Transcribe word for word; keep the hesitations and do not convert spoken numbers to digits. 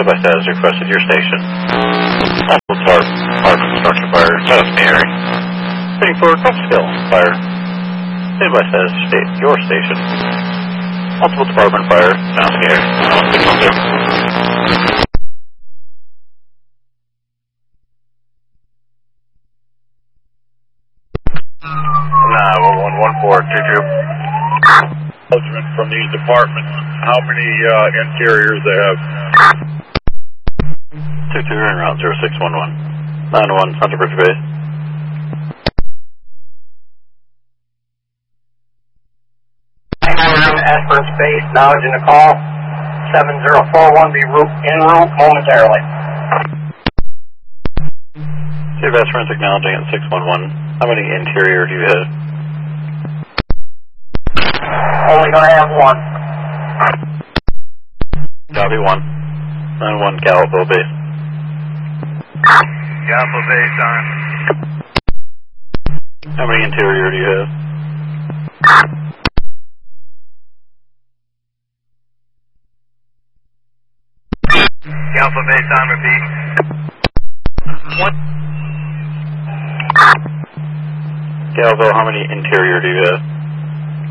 by status requested your station. Multiple tar Park construction fire, status Mary. Waiting for Cuffskill fire. Stand by status state your station. Multiple department fire, now scared. Signal zero. nine one one one four two two. From these departments, how many uh, interiors they have? two two en route zero six one one. nine one, Hunter Bridge Base. Aspirant Space, acknowledging the call. seven zero four one be route, en route momentarily. Chief Aspirant acknowledging at six one one. How many interior do you have? Only going to have one. Copy one. nine one Gallupo Base. Gallupo Base on. How many interior do you have? Gallupo Base on, repeat. Gallupo, how many interior do you have?